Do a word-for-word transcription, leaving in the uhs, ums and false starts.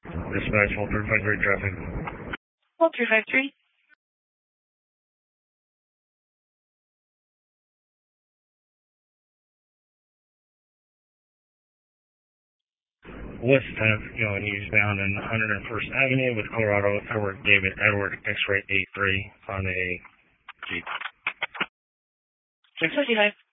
Dispatch, one three five three traffic. one three five three. West tenth, going eastbound on one hundred first Avenue with Colorado, Edward David Edward, X-ray eight three on a Jeep. six fifty-five.